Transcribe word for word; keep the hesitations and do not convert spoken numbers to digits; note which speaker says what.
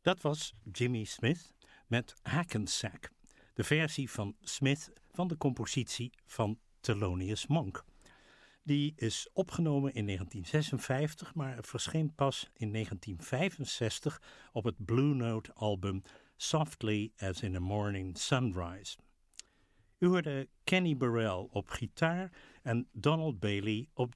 Speaker 1: Dat was Jimmy Smith met Hackensack, de versie van Smith van de compositie van Thelonious Monk. Die is opgenomen in negentien zesenvijftig, maar verscheen pas in negentien vijfenzestig op het Blue Note album Softly as in a Morning Sunrise. U hoorde Kenny Burrell op gitaar en Donald Bailey op